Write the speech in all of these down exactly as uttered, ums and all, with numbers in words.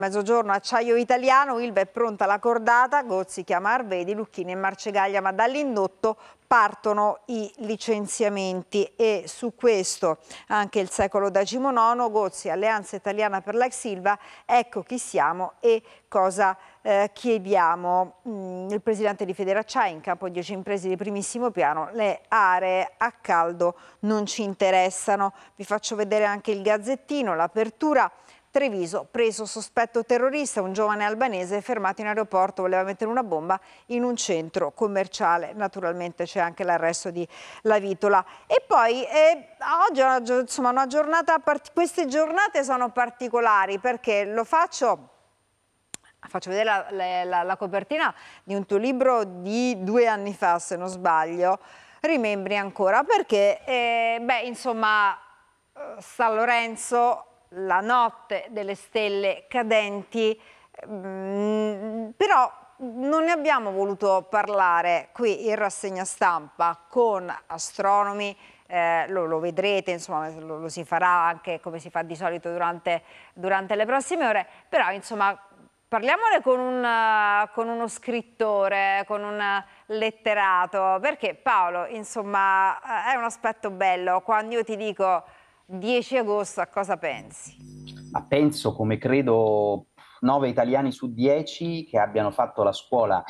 Mezzogiorno, acciaio italiano, Ilva è pronta la cordata, Gozzi chiama Arvedi, Lucchini e Marcegaglia, ma dall'indotto partono i licenziamenti e su questo anche il secolo decimonono, Gozzi, Alleanza Italiana per l'ex Ilva, ecco chi siamo e cosa eh, chiediamo. Mm, il presidente di Federacciai, in campo dieci imprese di primissimo piano, le aree a caldo non ci interessano. Vi faccio vedere anche il Gazzettino, l'apertura. Treviso, preso sospetto terrorista, un giovane albanese fermato in aeroporto, voleva mettere una bomba in un centro commerciale. Naturalmente c'è anche l'arresto di Lavitola. E poi eh, oggi è una, insomma, una giornata, queste giornate sono particolari perché lo faccio... Faccio vedere la, la, la, la copertina di un tuo libro di due anni fa, se non sbaglio. Rimembri ancora perché, eh, beh, insomma, San Lorenzo, la notte delle stelle cadenti, mh, però non ne abbiamo voluto parlare qui in rassegna stampa con astronomi, eh, lo, lo vedrete, insomma lo, lo si farà anche come si fa di solito durante, durante le prossime ore, però insomma parliamone con, un, con uno scrittore, con un letterato, perché Paolo, insomma, è un aspetto bello. Quando io ti dico dieci agosto, a cosa pensi? Ma penso, come credo, nove italiani su dieci che abbiano fatto la scuola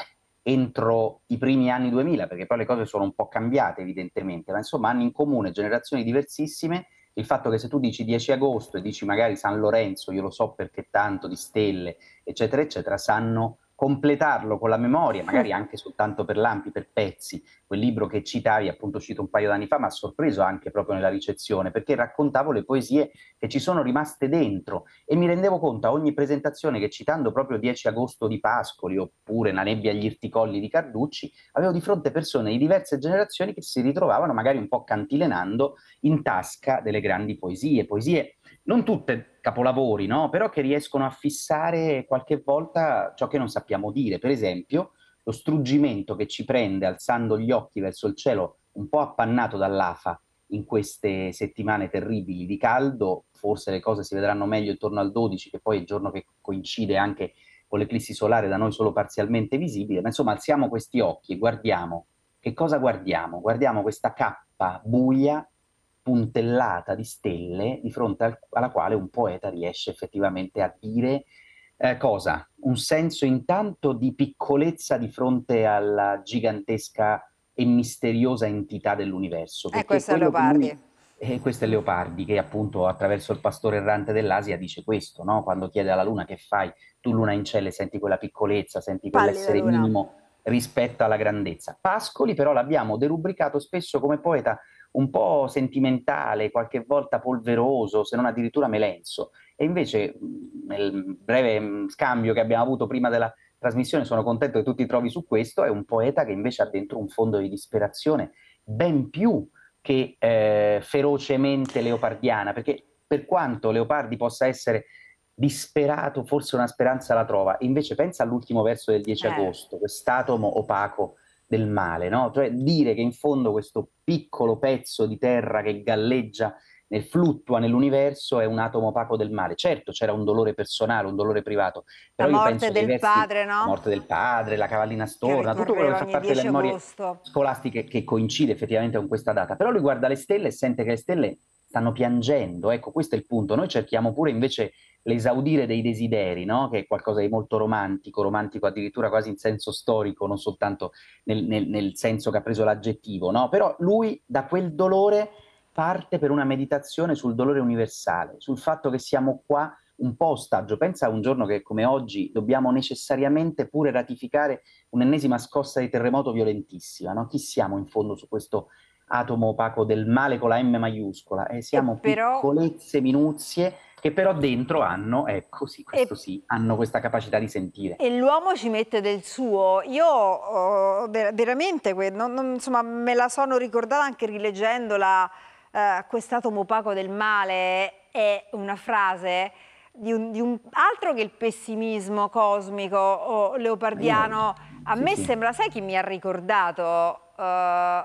entro i primi anni duemila, perché poi le cose sono un po' cambiate evidentemente, ma insomma hanno in comune generazioni diversissime il fatto che se tu dici dieci agosto e dici magari San Lorenzo, io lo so perché tanto, di stelle, eccetera, eccetera, sanno completarlo con la memoria, magari anche soltanto per lampi, per pezzi. Quel libro che citavi, appunto uscito un paio d'anni fa, mi ha sorpreso anche proprio nella ricezione, perché raccontavo le poesie che ci sono rimaste dentro e mi rendevo conto a ogni presentazione che, citando proprio dieci agosto di Pascoli oppure La nebbia agli irticolli di Carducci, avevo di fronte persone di diverse generazioni che si ritrovavano magari un po' cantilenando in tasca delle grandi poesie, poesie non tutte capolavori, no? Però che riescono a fissare qualche volta ciò che non sappiamo dire. Per esempio, lo struggimento che ci prende alzando gli occhi verso il cielo un po' appannato dall'afa in queste settimane terribili di caldo, forse le cose si vedranno meglio intorno al dodici, che poi è il giorno che coincide anche con l'eclissi solare da noi solo parzialmente visibile, ma insomma alziamo questi occhi e guardiamo. Che cosa guardiamo? Guardiamo questa cappa buia, puntellata di stelle, di fronte al, alla quale un poeta riesce effettivamente a dire eh, cosa? Un senso intanto di piccolezza di fronte alla gigantesca e misteriosa entità dell'universo, Eh, perché questo è quello che lui, Leopardi. e questo è Leopardi, che appunto attraverso il pastore errante dell'Asia dice questo, no? Quando chiede alla luna che fai, tu luna in cielo senti quella piccolezza, senti Pallida quell'essere luna. minimo rispetto alla grandezza. Pascoli però l'abbiamo derubricato spesso come poeta un po' sentimentale, qualche volta polveroso, se non addirittura melenso. E invece nel breve scambio che abbiamo avuto prima della trasmissione, sono contento che tu ti trovi su questo, è un poeta che invece ha dentro un fondo di disperazione ben più che eh, ferocemente leopardiana, perché per quanto Leopardi possa essere disperato, forse una speranza la trova. E invece pensa all'ultimo verso del dieci Eh. agosto, quest'atomo opaco del male, no? Cioè dire che in fondo questo piccolo pezzo di terra che galleggia nel fluttua nell'universo è un atomo opaco del male. Certo, c'era un dolore personale, un dolore privato, La però io morte penso che i del versi, padre, la no? morte del padre, la cavallina Che storna, tutto quello che ricorreva fa ogni parte delle dieci memorie agosto. scolastiche che coincide effettivamente con questa data. Però lui guarda le stelle e sente che le stelle stanno piangendo. Ecco, questo è il punto. Noi cerchiamo pure invece l'esaudire dei desideri, no? Che è qualcosa di molto romantico, romantico addirittura quasi in senso storico, non soltanto nel, nel, nel senso che ha preso l'aggettivo, no? Però lui da quel dolore parte per una meditazione sul dolore universale, sul fatto che siamo qua un po' ostaggio. Pensa a un giorno che come oggi dobbiamo necessariamente pure ratificare un'ennesima scossa di terremoto violentissima, no? Chi siamo in fondo su questo atomo opaco del male con la M maiuscola? Eh, E siamo però... piccolezze, minuzie che però dentro hanno, ecco sì, E questo sì, hanno questa capacità di sentire. E l'uomo ci mette del suo. Io oh, ver veramente, non, non, insomma, me la sono ricordata anche rileggendola, eh, quest'atomo opaco del male è una frase di un, di un altro che il pessimismo cosmico o Ma io, leopardiano. A sì, me sì. sembra, sai chi mi ha ricordato, eh,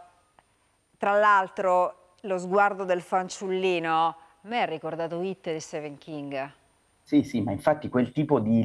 tra l'altro, lo sguardo del fanciullino? A me ha ricordato It di Stephen King. Sì, sì, ma infatti quel tipo di